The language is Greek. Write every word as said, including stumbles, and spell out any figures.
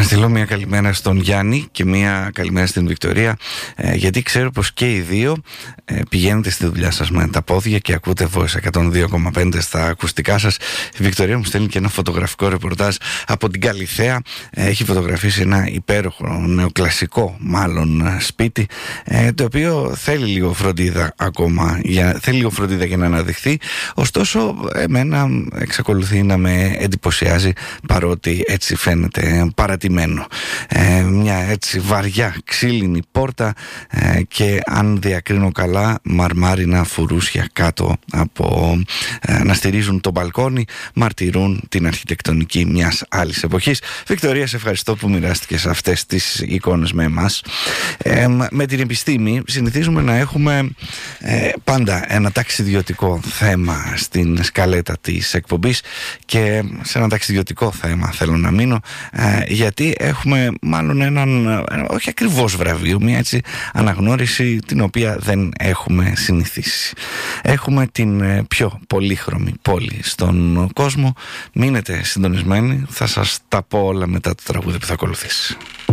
στείλω μια καλημέρα στον Γιάννη και μια καλημέρα στην Βικτωρία, ε, γιατί ξέρω πως και οι δύο ε, πηγαίνετε στη δουλειά σας με τα πόδια και ακούτε Voice εκατόν δύο κόμμα πέντε στα ακουστικά σας. Η Βικτωρία μου στέλνει και ένα φωτογραφικό ρεπορτάζ από την Καλιθέα. Ε, έχει φωτογραφίσει ένα υπέροχο νεοκλασικό μάλλον σπίτι, ε, το οποίο θέλει λίγο φροντίδα ακόμα, για, θέλει λίγο φροντίδα για να αναδειχθεί. Ωστόσο εμένα εξακολουθεί να με εντυπωσιάζει, παρότι έτσι φαίνεται παρατημένο. Ε, μια έτσι βαριά ξύλινη πόρτα ε, και αν διακρίνω καλά μαρμάρινα φουρούσια κάτω από ε, να στηρίζουν το μπαλκόνι, μαρτυρούν την αρχιτεκτονική μιας άλλης εποχής. Βικτωρία, σε ευχαριστώ που μοιράστηκες αυτές τις εικόνες με εμάς. Ε, με την επιστήμη συνηθίζουμε να έχουμε ε, πάντα ένα ταξιδιωτικό θέμα στην σκαλέτα της εκπομπής και σε ένα ταξιδιωτικό θέμα θέλω να μείνω, ε, γιατί έχουμε μάλλον έναν, όχι ακριβώς βραβείο, μια έτσι αναγνώριση την οποία δεν έχουμε συνηθίσει. Έχουμε την πιο πολύχρωμη πόλη στον κόσμο. Μείνετε συντονισμένοι, θα σας τα πω όλα μετά το τραγούδι που θα ακολουθήσει.